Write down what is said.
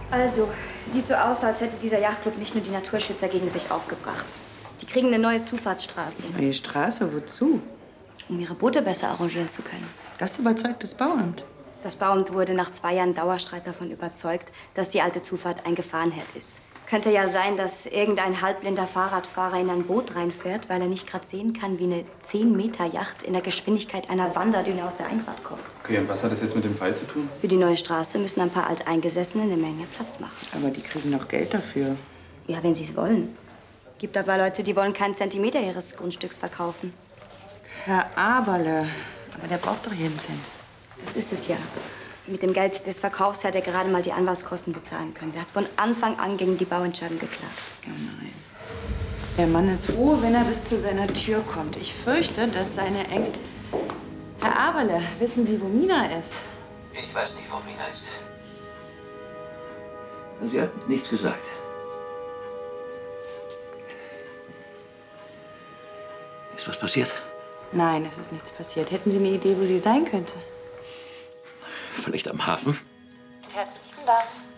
Also, sieht so aus, als hätte dieser Yachtclub nicht nur die Naturschützer gegen sich aufgebracht. Die kriegen eine neue Zufahrtsstraße. Neue Straße? Wozu? Um ihre Boote besser arrangieren zu können. Das überzeugt das Bauamt. Das Bauamt wurde nach 2 Jahren Dauerstreit davon überzeugt, dass die alte Zufahrt ein Gefahrenherd ist. Könnte ja sein, dass irgendein halbblinder Fahrradfahrer in ein Boot reinfährt, weil er nicht gerade sehen kann, wie eine 10-Meter-Yacht in der Geschwindigkeit einer Wanderdüne aus der Einfahrt kommt. Okay, und was hat das jetzt mit dem Fall zu tun? Für die neue Straße müssen ein paar Alteingesessene eine Menge Platz machen. Aber die kriegen noch Geld dafür. Ja, wenn sie es wollen. Gibt aber Leute, die wollen keinen Zentimeter ihres Grundstücks verkaufen. Herr Aberle, aber der braucht doch jeden Cent. Das ist es ja. Mit dem Geld des Verkaufs hat er gerade mal die Anwaltskosten bezahlen können. Der hat von Anfang an gegen die Bauentscheidung geklagt. Oh nein. Der Mann ist froh, wenn er bis zu seiner Tür kommt. Ich fürchte, dass seine Enkel... Herr Aberle, wissen Sie, wo Mina ist? Ich weiß nicht, wo Mina ist. Sie hat nichts gesagt. Ist was passiert? Nein, es ist nichts passiert. Hätten Sie eine Idee, wo sie sein könnte? Vielleicht am Hafen? Herzlichen Dank.